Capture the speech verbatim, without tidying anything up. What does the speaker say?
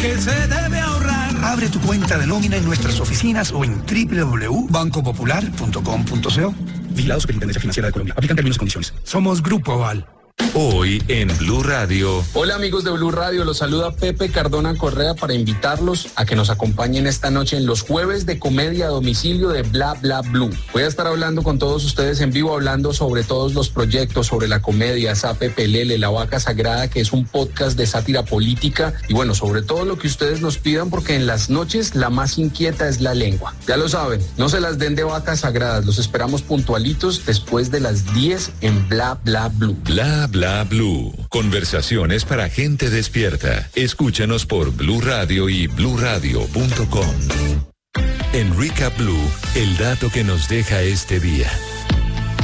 que se debe ahorrar. Abre tu cuenta de nómina en nuestras oficinas o en doble u doble u doble u punto banco popular punto com punto co. Vigilado Superintendencia Financiera de Colombia. Aplican términos y condiciones. Somos Grupo Aval. Hoy en Blue Radio. Hola amigos de Blue Radio, los saluda Pepe Cardona Correa para invitarlos a que nos acompañen esta noche en los jueves de comedia a domicilio de Bla Bla Blue. Voy a estar hablando con todos ustedes en vivo, hablando sobre todos los proyectos, sobre la comedia, Sape Pelele, La Vaca Sagrada, que es un podcast de sátira política, y bueno, sobre todo lo que ustedes nos pidan, porque en las noches la más inquieta es la lengua. Ya lo saben, no se las den de vacas sagradas, los esperamos puntualitos después de las diez en Bla Bla Blue. Bla Bla Blue. Conversaciones para gente despierta. Escúchanos por Blue Radio y blue radio punto com. En Recap Blue, el dato que nos deja este día.